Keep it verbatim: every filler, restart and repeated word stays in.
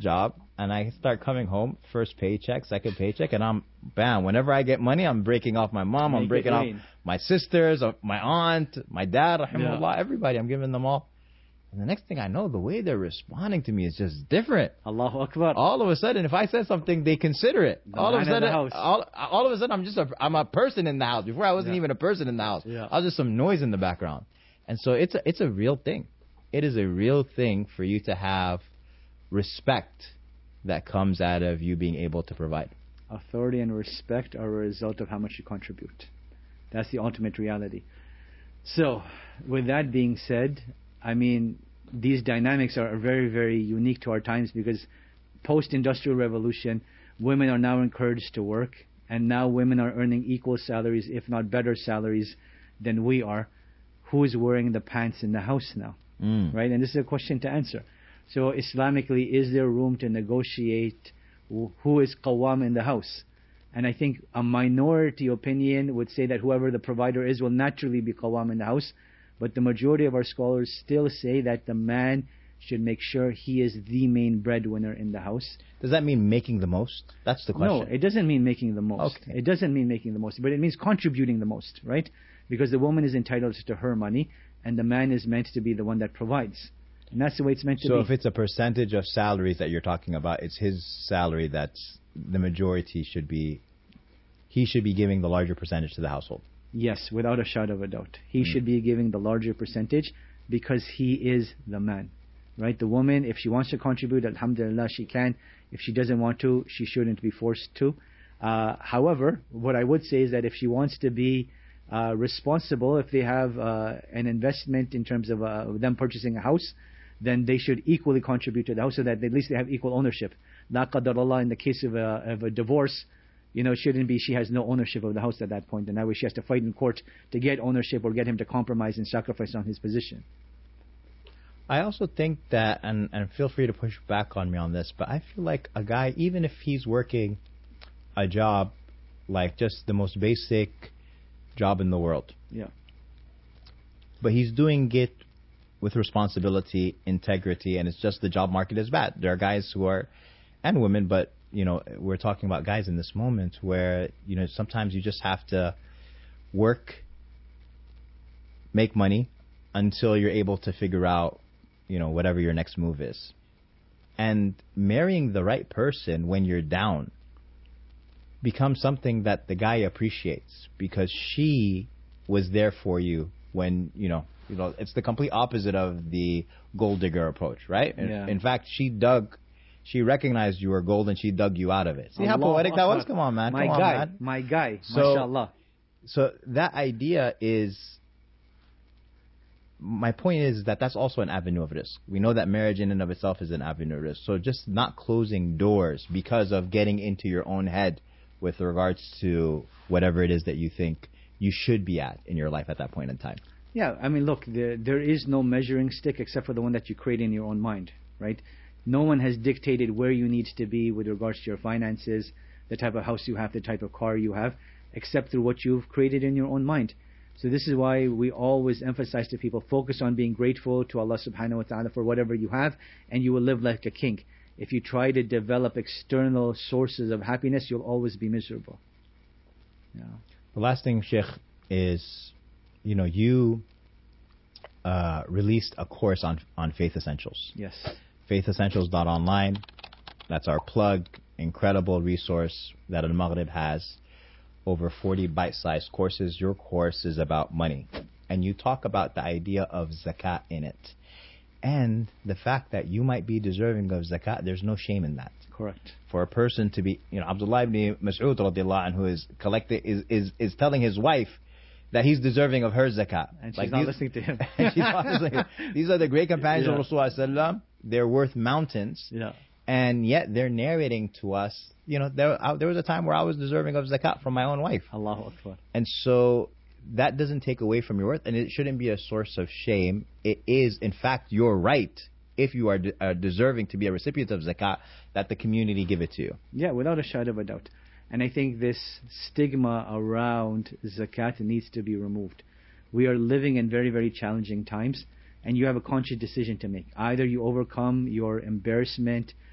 job, and I start coming home, first paycheck, second paycheck, and I'm, bam, whenever I get money, I'm breaking off my mom, Make I'm breaking off my sisters, my aunt, my dad, rahimahullah, Yeah. everybody, I'm giving them all. And the next thing I know, the way they're responding to me is just different. Allahu Akbar. All of a sudden, if I said something, they consider it. The all of a man of sudden, the house. all, all of a sudden, I'm just a, I'm a person in the house. Before I wasn't Yeah. even a person in the house. Yeah. I was just some noise in the background. And so it's a, it's a real thing. It is a real thing for you to have respect that comes out of you being able to provide. Authority and respect are a result of how much you contribute. That's the ultimate reality. So, with that being said, I mean, these dynamics are very, very unique to our times, because post-industrial revolution, women are now encouraged to work, and now women are earning equal salaries, if not better salaries, than we are. Who is wearing the pants in the house now? Mm. Right? And this is a question to answer. So, Islamically, is there room to negotiate who is qawwam in the house? And I think a minority opinion would say that whoever the provider is will naturally be qawwam in the house. But the majority of our scholars still say that the man should make sure he is the main breadwinner in the house. Does that mean making the most? That's the question. No, it doesn't mean making the most. Okay. It doesn't mean making the most, but it means contributing the most, right? Because the woman is entitled to her money, and the man is meant to be the one that provides. And that's the way it's meant to so be. So if it's a percentage of salaries that you're talking about, it's his salary that's the majority should be, he should be giving the larger percentage to the household. Yes, without a shadow of a doubt. He Mm. should be giving the larger percentage because he is the man. Right? The woman, if she wants to contribute, alhamdulillah, she can. If she doesn't want to, she shouldn't be forced to. Uh, however, what I would say is that if she wants to be uh, responsible, if they have uh, an investment in terms of uh, them purchasing a house, then they should equally contribute to the house so that at least they have equal ownership. La qadar Allah, in the case of a, of a divorce, you know, it shouldn't be she has no ownership of the house at that point, and that way she has to fight in court to get ownership or get him to compromise and sacrifice on his position. I also think that, and, and feel free to push back on me on this, but I feel like a guy, even if he's working a job, like just the most basic job in the world, Yeah. but he's doing it with responsibility, integrity, and it's just the job market is bad. There are guys who are, and women, but you know, we're talking about guys in this moment where, you know, sometimes you just have to work, make money until you're able to figure out, you know, whatever your next move is. And marrying the right person when you're down becomes something that the guy appreciates because she was there for you when, you know, you know, it's the complete opposite of the gold digger approach, right? Yeah. In, in fact, she dug She recognized you were gold and she dug you out of it. See how Allah poetic that Akbar. was? Come on, man. My Come guy, on, man. my guy, So- mashallah. So that idea is, my point is that that's also an avenue of risk. We know that marriage in and of itself is an avenue of risk. So just not closing doors because of getting into your own head with regards to whatever it is that you think you should be at in your life at that point in time. Yeah, I mean, look, there, there is no measuring stick except for the one that you create in your own mind, right? No one has dictated where you need to be with regards to your finances, the type of house you have, the type of car you have, except through what you've created in your own mind. So this is why we always emphasize to people, focus on being grateful to Allah subhanahu wa ta'ala for whatever you have, and you will live like a king. If you try to develop external sources of happiness, you'll always be miserable. Yeah. The last thing, Sheikh, is, you know, you uh, released a course on on Faith Essentials. Yes. faith essentials dot online. That's our plug. Incredible resource that Al-Maghrib has. Over forty bite-sized courses. Your course is about money. And you talk about the idea of zakat in it. And the fact that you might be deserving of zakat, there's no shame in that. Correct. For a person to be, you know, Abdullah ibn Mas'ud radiallahu anhu is collecting, is, is, is telling his wife that he's deserving of her zakat. And she's Like not these, listening to him. she's not listening. These are the great companions Yeah. of Rasulullah. They're worth mountains. Yeah. And yet they're narrating to us, you know, there, I, there was a time where I was deserving of zakat from my own wife. Allahu Akbar. And so that doesn't take away from your worth, and it shouldn't be a source of shame. It is, in fact, your right, if you are de- uh, deserving to be a recipient of zakat, that the community give it to you. Yeah, without a shadow of a doubt. And I think this stigma around zakat needs to be removed. We are living in very, very challenging times, and you have a conscious decision to make. Either you overcome your embarrassment